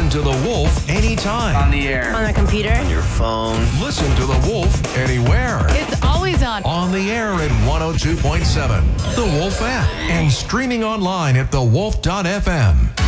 Listen to The Wolf anytime. On the air. On the computer. On your phone. Listen to The Wolf anywhere. It's always on. On the air at 102.7. The Wolf app. And streaming online at thewolf.fm.